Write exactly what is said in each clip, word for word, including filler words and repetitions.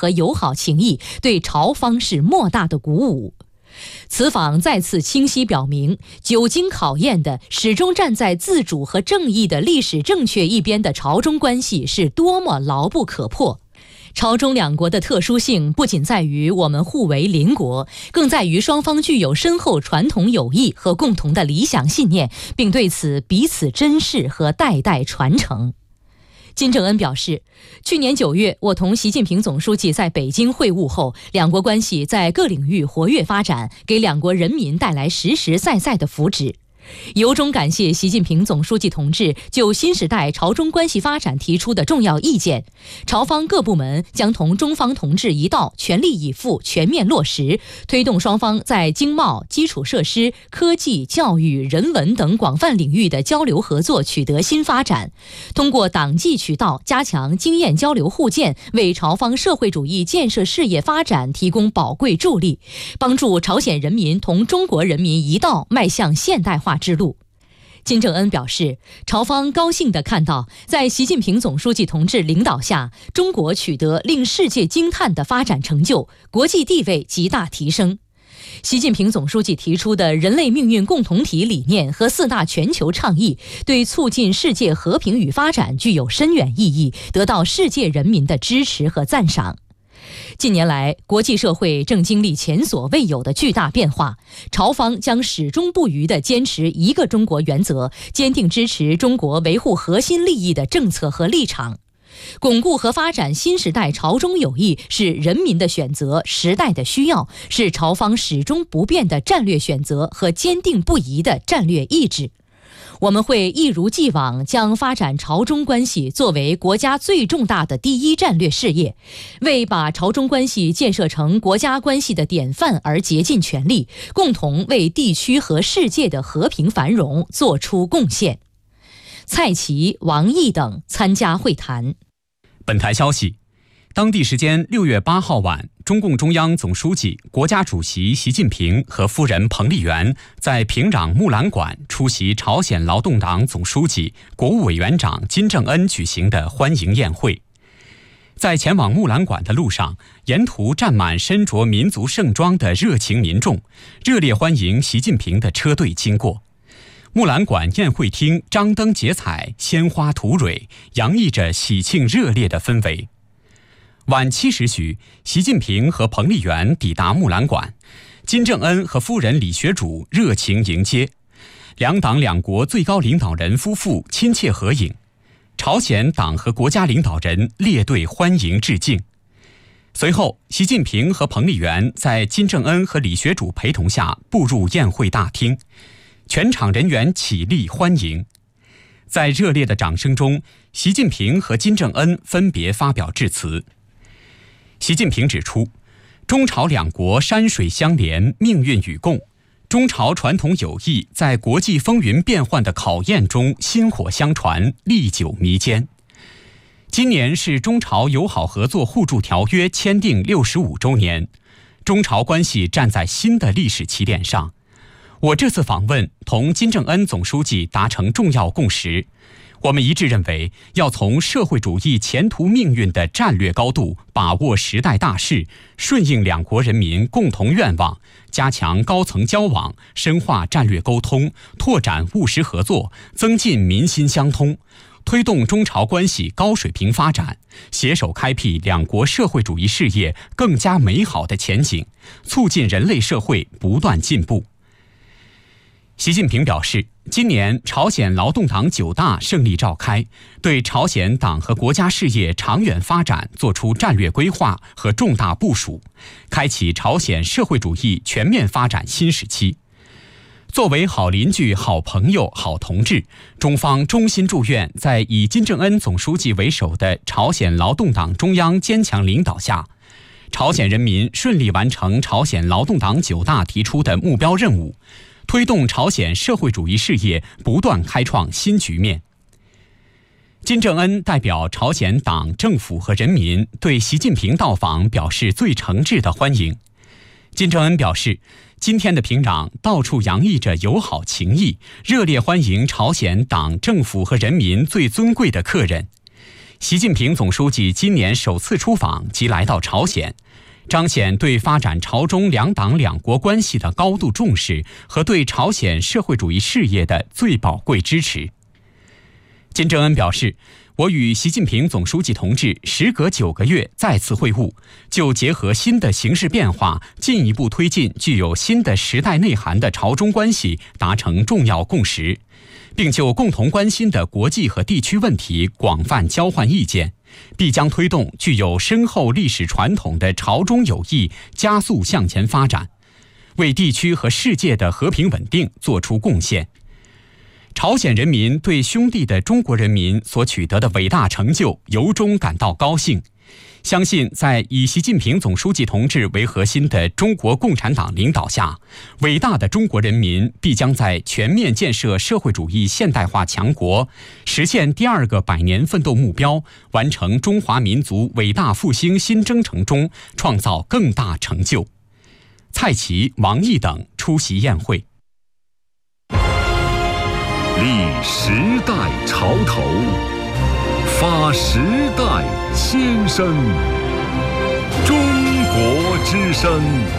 和友好情谊，对朝方是莫大的鼓舞。此访再次清晰表明，久经考验的、始终站在自主和正义的历史正确一边的朝中关系是多么牢不可破。朝中两国的特殊性不仅在于我们互为邻国，更在于双方具有深厚传统友谊和共同的理想信念，并对此彼此珍视和代代传承。金正恩表示，去年九月，我同习近平总书记在北京会晤后，两国关系在各领域活跃发展，给两国人民带来实实在在的福祉。由衷感谢习近平总书记同志就新时代朝中关系发展提出的重要意见，朝方各部门将同中方同志一道全力以赴全面落实，推动双方在经贸、基础设施、科技、教育、人文等广泛领域的交流合作取得新发展，通过党纪渠道加强经验交流互鉴，为朝方社会主义建设事业发展提供宝贵助力，帮助朝鲜人民同中国人民一道迈向现代化之路。金正恩表示，朝方高兴地看到，在习近平总书记同志领导下，中国取得令世界惊叹的发展成就，国际地位极大提升。习近平总书记提出的人类命运共同体理念和四大全球倡议，对促进世界和平与发展具有深远意义，得到世界人民的支持和赞赏。近年来，国际社会正经历前所未有的巨大变化，朝方将始终不渝地坚持一个中国原则，坚定支持中国维护核心利益的政策和立场。巩固和发展新时代朝中友谊是人民的选择，时代的需要，是朝方始终不变的战略选择和坚定不移的战略意志。我们会一如既往将发展朝中关系作为国家最重大的第一战略事业，为把朝中关系建设成国家关系的典范而竭尽全力，共同为地区和世界的和平繁荣做出贡献。蔡奇、王毅等参加会谈。 本台消息，当地时间六月八号晚，中共中央总书记、国家主席习近平和夫人彭丽媛在平壤木兰馆出席朝鲜劳动党总书记、国务委员长金正恩举行的欢迎宴会。在前往木兰馆的路上，沿途站满身着民族盛装的热情民众，热烈欢迎习近平的车队经过。木兰馆宴会厅张灯结彩，鲜花吐蕊，洋溢着喜庆热烈的氛围。晚七时许，习近平和彭丽媛抵达木兰馆，金正恩和夫人李学主热情迎接，两党两国最高领导人夫妇亲切合影，朝鲜党和国家领导人列队欢迎致敬。随后，习近平和彭丽媛在金正恩和李学主陪同下步入宴会大厅，全场人员起立欢迎。在热烈的掌声中，习近平和金正恩分别发表致辞。习近平指出，中朝两国山水相连，命运与共，中朝传统友谊在国际风云变幻的考验中薪火相传，历久弥坚。今年是中朝友好合作互助条约签订六十五周年，中朝关系站在新的历史起点上。我这次访问同金正恩总书记达成重要共识，我们一致认为，要从社会主义前途命运的战略高度把握时代大势，顺应两国人民共同愿望，加强高层交往，深化战略沟通，拓展务实合作，增进民心相通，推动中朝关系高水平发展，携手开辟两国社会主义事业更加美好的前景，促进人类社会不断进步。习近平表示，今年朝鲜劳动党九大胜利召开，对朝鲜党和国家事业长远发展作出战略规划和重大部署，开启朝鲜社会主义全面发展新时期。作为好邻居、好朋友、好同志，中方衷心祝愿在以金正恩总书记为首的朝鲜劳动党中央坚强领导下，朝鲜人民顺利完成朝鲜劳动党九大提出的目标任务，推动朝鲜社会主义事业不断开创新局面。金正恩代表朝鲜党、政府和人民对习近平到访表示最诚挚的欢迎。金正恩表示，今天的平壤到处洋溢着友好情谊，热烈欢迎朝鲜党、政府和人民最尊贵的客人。 习近平总书记今年首次出访即来到朝鲜，彰显对发展朝中两党两国关系的高度重视和对朝鲜社会主义事业的最宝贵支持。金正恩表示，我与习近平总书记同志时隔九个月再次会晤，就结合新的形势变化，进一步推进具有新的时代内涵的朝中关系达成重要共识，并就共同关心的国际和地区问题广泛交换意见，必将推动具有深厚历史传统的朝中友谊加速向前发展，为地区和世界的和平稳定做出贡献。朝鲜人民对兄弟的中国人民所取得的伟大成就由衷感到高兴，相信在以习近平总书记同志为核心的中国共产党领导下，伟大的中国人民必将在全面建设社会主义现代化强国，实现第二个百年奋斗目标，完成中华民族伟大复兴新征程中创造更大成就。蔡奇、王毅等出席宴会。 立时代潮头，发时代先声。中国之声。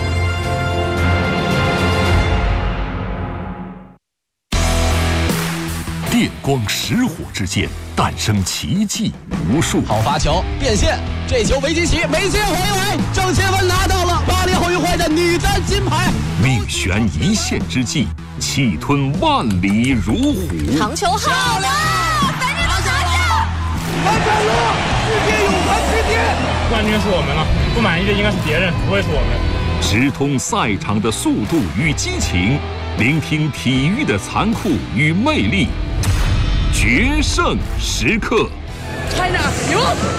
电光石火之间，诞生奇迹无数。 好发球，变线，这球没进起，没进回来，郑钦文拿到了巴黎奥运会的女单金牌。 命悬一线之际，气吞万里如虎。 长球好了，反正拿下！ 完成了，世界泳坛之巅。 冠军是我们了，不满意的应该是别人，不会是我们。 直通赛场的速度与激情，聆听体育的残酷与魅力。决胜时刻 ，China 赢！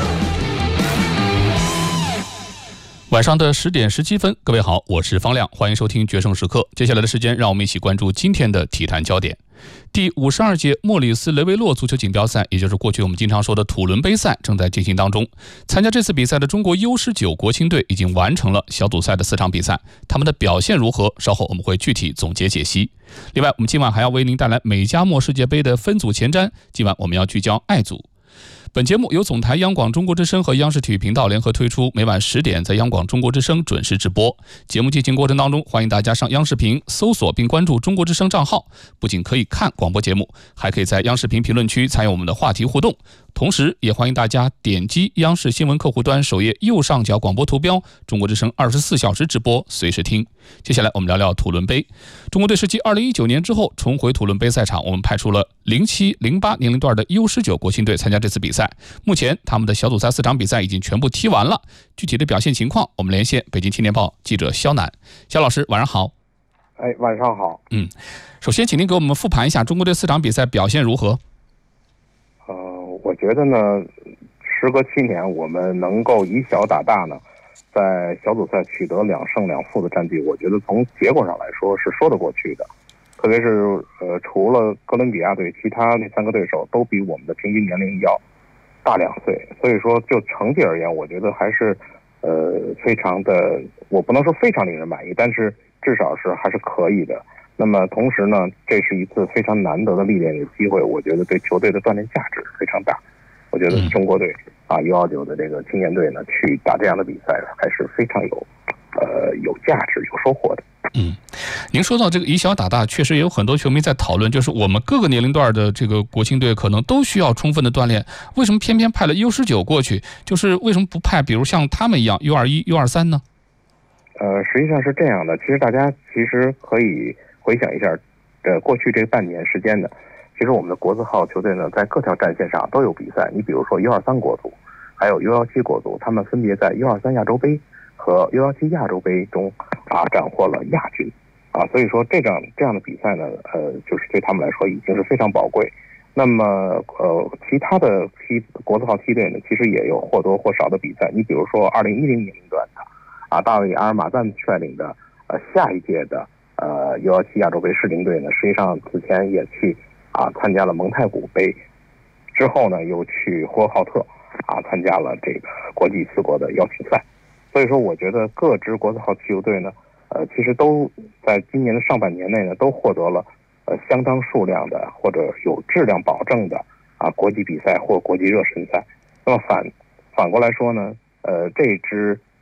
晚上的十点十七分，各位好，我是方亮，欢迎收听决胜时刻。接下来的时间，让我们一起关注今天的体坛焦点。第五十二届莫里斯雷维洛足球锦标赛，也就是过去我们经常说的土伦杯赛，正在进行当中。参加这次比赛的中国 U 十九 国青队已经完成了小组赛的四场比赛，他们的表现如何？稍后我们会具体总结解析。另外，我们今晚还要为您带来美加墨世界杯的分组前瞻。今晚我们要聚焦爱组。本节目由总台央广中国之声和央视体育频道联合推出，每晚十点在央广中国之声准时直播。节目进行过程当中，欢迎大家上央视频搜索并关注中国之声账号，不仅可以看广播节目，还可以在央视频评论区参与我们的话题互动。同时也欢迎大家点击央视新闻客户端首页右上角广播图标，中国之声二十四小时直播，随时听。接下来我们聊聊土伦杯。中国队是继二零一九年之后重回土伦杯赛场，我们派出了零七、零八年龄段的 U 十九 国青队参加这次比赛。目前他们的小组赛四场比赛已经全部踢完了，具体的表现情况，我们连线北京青年报记者肖楠。肖老师，晚上好。 哎，晚上好。 嗯，首先请您给我们复盘一下中国队四场比赛表现如何？ 呃，我觉得呢，时隔七年，我们能够以小打大呢，在小组赛取得两胜两负的战绩，我觉得从结果上来说是说得过去的。特别是呃，除了哥伦比亚队，其他那三个对手都比我们的平均年龄要大两岁，所以说就成绩而言，我觉得还是呃非常的，我不能说非常令人满意，但是至少是还是可以的。那么同时呢，这是一次非常难得的历练的机会，我觉得对球队的锻炼价值非常大。我觉得中国队啊 U 二十九 的这个青年队呢，去打这样的比赛还是非常有呃有价值、有收获的。 嗯，您说到这个以小打大，确实也有很多球迷在讨论，就是我们各个年龄段的这个国青队可能都需要充分的锻炼，为什么偏偏派了 U 十九 过去？就是为什么不派比如像他们一样 U 二十一、U 二十三呢？ 呃，实际上是这样的，其实大家其实可以回想一下，呃，过去这半年时间呢，其实我们的国字号球队呢，在各条战线上都有比赛。你比如说 U 二十三 国足，还有 U 十七 国足，他们分别在 U 二十三 亚洲杯和 U 十七 亚洲杯中啊斩获了亚军啊，所以说这样这样的比赛呢，呃，就是对他们来说已经是非常宝贵。那么呃，其他的梯国字号梯队呢，其实也有或多或少的比赛。你比如说二零一零年龄段的啊，大卫阿尔马赞率领的呃下一届的呃 U 十七 亚洲杯世灵队呢，实际上此前也去啊参加了蒙太古杯，之后呢又去呼和浩特啊参加了这个国际四国的邀请赛。所以说，我觉得各支国字号球队呢，呃，其实都在今年的上半年内呢，都获得了呃相当数量的或者有质量保证的啊国际比赛或国际热身赛。 那么反反过来说呢，呃，这支